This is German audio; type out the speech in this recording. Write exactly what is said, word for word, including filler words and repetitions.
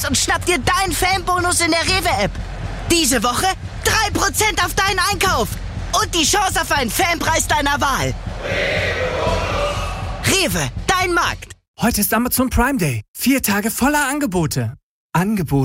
los und schnapp dir deinen Fanbonus in der Rewe-App. Diese Woche drei Prozent auf deinen Einkauf und die Chance auf einen Fanpreis deiner Wahl. Rewe, dein Markt. Heute ist Amazon Prime Day. Vier Tage voller Angebote. Angebote.